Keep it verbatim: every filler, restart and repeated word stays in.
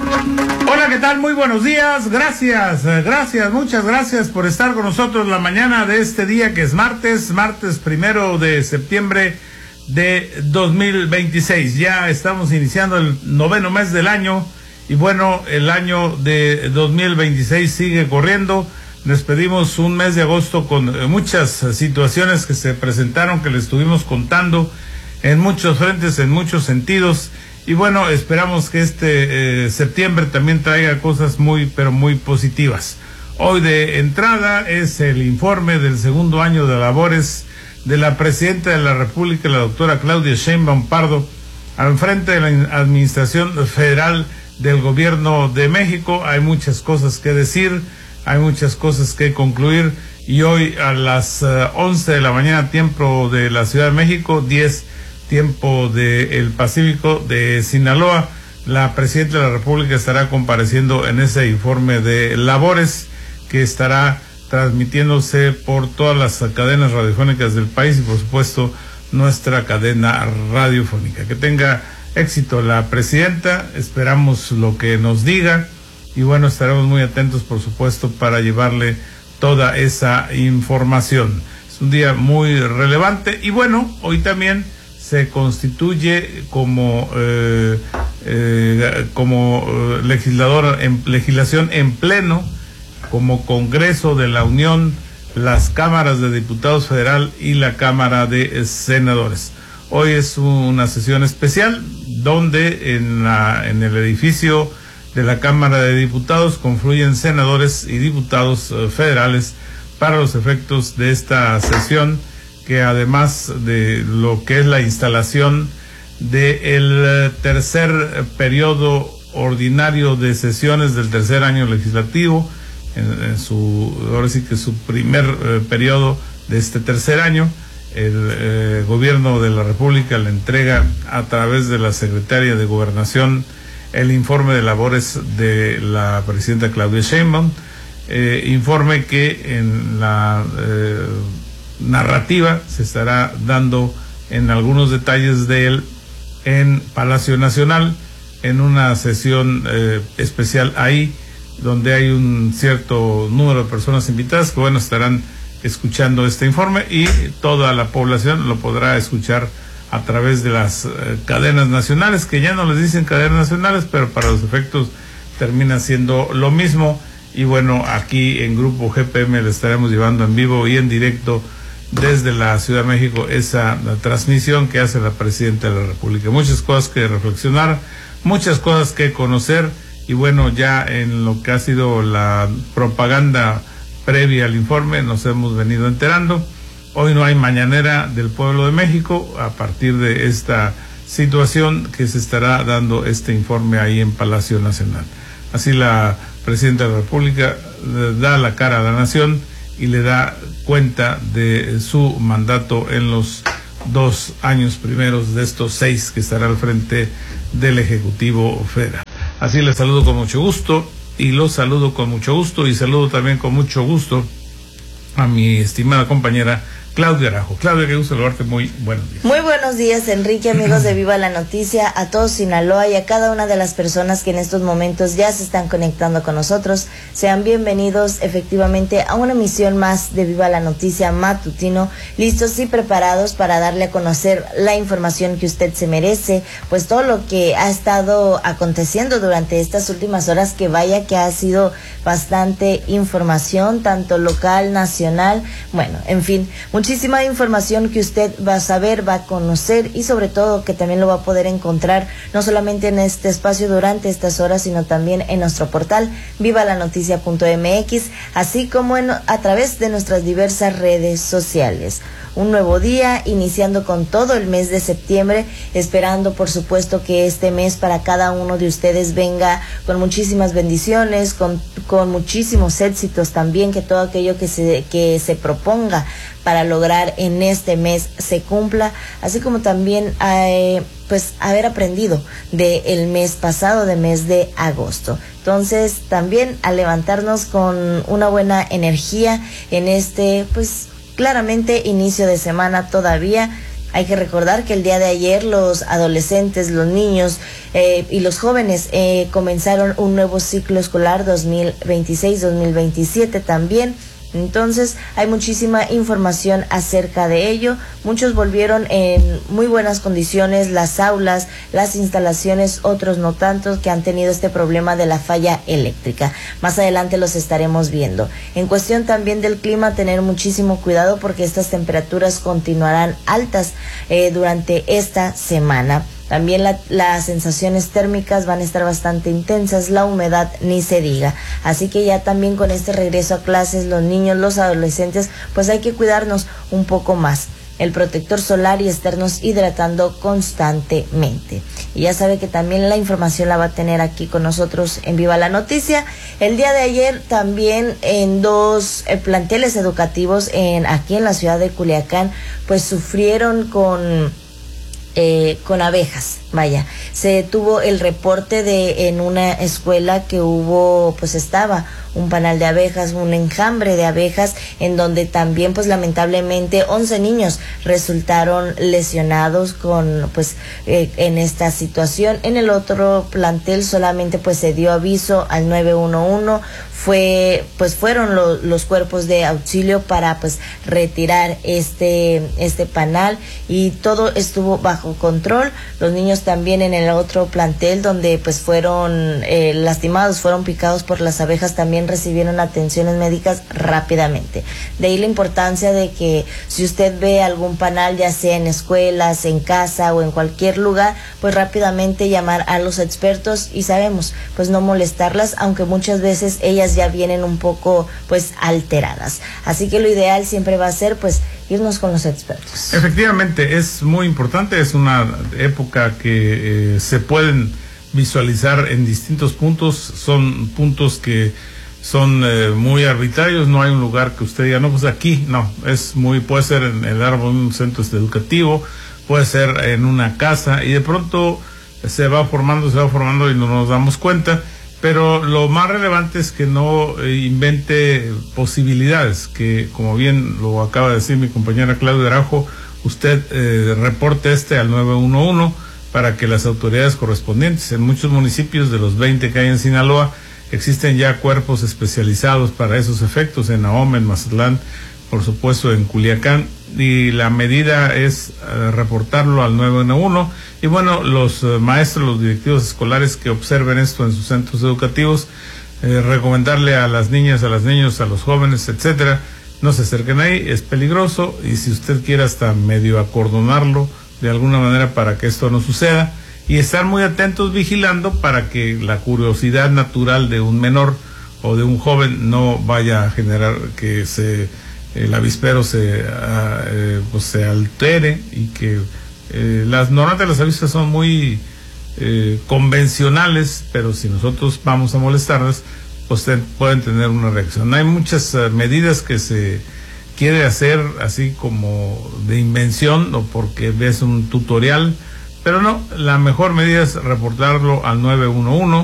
Hola, ¿qué tal? Muy buenos días, gracias, gracias, muchas gracias por estar con nosotros la mañana de este día que es martes, martes primero de septiembre de dos mil veintiséis. Ya estamos iniciando el noveno mes del año y bueno, el año de dos mil veintiséis sigue corriendo. Despedimos un mes de agosto con muchas situaciones que se presentaron, que les estuvimos contando en muchos frentes, en muchos sentidos. Y bueno, esperamos que este eh, septiembre también traiga cosas muy, pero muy positivas. Hoy de entrada es el informe del segundo año de labores de la Presidenta de la República, la doctora Claudia Sheinbaum Pardo, al frente de la Administración Federal del Gobierno de México. Hay muchas cosas que decir, hay muchas cosas que concluir, y hoy a las uh, once de la mañana, tiempo de la Ciudad de México, diez tiempo del Pacífico de Sinaloa, la Presidenta de la República estará compareciendo en ese informe de labores que estará transmitiéndose por todas las cadenas radiofónicas del país y por supuesto nuestra cadena radiofónica. Que tenga éxito la Presidenta, esperamos lo que nos diga y bueno, estaremos muy atentos por supuesto para llevarle toda esa información. Es un día muy relevante y bueno, hoy también se constituye como eh, eh, como eh, legislador en legislación en pleno, como Congreso de la Unión, las cámaras de diputados federal y la Cámara de Senadores. Hoy es una sesión especial donde en la en el edificio de la Cámara de Diputados confluyen senadores y diputados eh, federales para los efectos de esta sesión, que además de lo que es la instalación del tercer periodo ordinario de sesiones del tercer año legislativo, en, en su, ahora sí que su primer eh, periodo de este tercer año, el eh, gobierno de la República le entrega a través de la Secretaria de Gobernación el informe de labores de la Presidenta Claudia Sheinbaum, eh, informe que en la eh, narrativa se estará dando en algunos detalles de él en Palacio Nacional, en una sesión eh, especial ahí, donde hay un cierto número de personas invitadas que bueno, estarán escuchando este informe y toda la población lo podrá escuchar a través de las eh, cadenas nacionales, que ya no les dicen cadenas nacionales, pero para los efectos termina siendo lo mismo. Y bueno, aquí en Grupo G P M le estaremos llevando en vivo y en directo desde la Ciudad de México esa la transmisión que hace la Presidenta de la República. Muchas cosas que reflexionar, muchas cosas que conocer y bueno, ya en lo que ha sido la propaganda previa al informe nos hemos venido enterando. Hoy no hay mañanera del pueblo de México a partir de esta situación que se estará dando este informe ahí en Palacio Nacional. Así la Presidenta de la República da la cara a la nación y le da cuenta de su mandato en los dos años primeros de estos seis que estará al frente del Ejecutivo Federal. Así les saludo con mucho gusto y los saludo con mucho gusto y saludo también con mucho gusto a mi estimada compañera Claudia Arajo. Claudia, qué gusto saludarte, muy buenos días. Muy buenos días, Enrique, amigos de Viva la Noticia, a todos Sinaloa y a cada una de las personas que en estos momentos ya se están conectando con nosotros. Sean bienvenidos efectivamente a una emisión más de Viva la Noticia matutino, listos y preparados para darle a conocer la información que usted se merece, pues todo lo que ha estado aconteciendo durante estas últimas horas, que vaya que ha sido bastante información, tanto local, nacional, bueno, en fin, muchísima información que usted va a saber, va a conocer y sobre todo que también lo va a poder encontrar no solamente en este espacio durante estas horas, sino también en nuestro portal viva la noticia punto m x, así como en, a través de nuestras diversas redes sociales. Un nuevo día, iniciando con todo el mes de septiembre, esperando por supuesto que este mes para cada uno de ustedes venga con muchísimas bendiciones, con, con muchísimos éxitos también, que todo aquello que se, que se proponga para lograr en este mes se cumpla, así como también eh, pues haber aprendido del mes pasado, del mes de agosto. Entonces también a levantarnos con una buena energía en este pues claramente inicio de semana todavía, Hay que recordar que el día de ayer los adolescentes, los niños eh, y los jóvenes eh, comenzaron un nuevo ciclo escolar dos mil veintiséis dos mil veintisiete también. Entonces hay muchísima información acerca de ello. Muchos volvieron en muy buenas condiciones, las aulas, las instalaciones, otros no tanto, que han tenido este problema de la falla eléctrica. Más adelante los estaremos viendo. En cuestión también del clima, tener muchísimo cuidado porque estas temperaturas continuarán altas eh, durante esta semana. También la, las sensaciones térmicas van a estar bastante intensas, la humedad ni se diga. Así que ya también con este regreso a clases, los niños, los adolescentes, pues hay que cuidarnos un poco más. El protector solar y estarnos hidratando constantemente. Y ya sabe que también la información la va a tener aquí con nosotros en Viva la Noticia. El día de ayer también en dos eh, planteles educativos en aquí en la ciudad de Culiacán, pues sufrieron con... Eh, con abejas, vaya, se tuvo el reporte de en una escuela que hubo, pues estaba un panal de abejas, un enjambre de abejas, en donde también pues lamentablemente once niños resultaron lesionados con pues eh, en esta situación. En el otro plantel solamente pues se dio aviso al nueve uno uno, fue pues fueron lo, los cuerpos de auxilio para pues retirar este este panal y todo estuvo bajo control. Los niños también en el otro plantel donde pues fueron eh, lastimados, fueron picados por las abejas, también recibieron atenciones médicas rápidamente. De ahí la importancia de que si usted ve algún panal, ya sea en escuelas, en casa o en cualquier lugar, pues rápidamente llamar a los expertos y sabemos pues no molestarlas, aunque muchas veces ellas ya vienen un poco pues alteradas. Así que lo ideal siempre va a ser pues irnos con los expertos. Efectivamente, es muy importante, es una época que eh, se pueden visualizar en distintos puntos, son puntos que son eh, muy arbitrarios, no hay un lugar que usted diga, no, pues aquí, no, es muy, puede ser en el árbol de un centro educativo, puede ser en una casa, y de pronto se va formando, se va formando y no nos damos cuenta, pero lo más relevante es que no eh, invente posibilidades, que como bien lo acaba de decir mi compañera Claudia Araujo, usted eh, reporte este al nueve uno uno para que las autoridades correspondientes, en muchos municipios de los veinte que hay en Sinaloa, existen ya cuerpos especializados para esos efectos, en Ahome, en Mazatlán, por supuesto en Culiacán, y la medida es uh, reportarlo al nueve uno uno, y bueno, los uh, maestros, los directivos escolares que observen esto en sus centros educativos, eh, recomendarle a las niñas, a los niños, a los jóvenes, etcétera, no se acerquen ahí, es peligroso, y si usted quiere hasta medio acordonarlo de alguna manera para que esto no suceda, y estar muy atentos vigilando para que la curiosidad natural de un menor o de un joven no vaya a generar que se el avispero se, uh, eh, pues se altere, y que eh, las normalmente las avispas son muy eh, convencionales, pero si nosotros vamos a molestarlas, pues te, pueden tener una reacción. Hay muchas uh, medidas que se quiere hacer así como de invención o porque ves un tutorial, pero no, la mejor medida es reportarlo al nueve uno uno.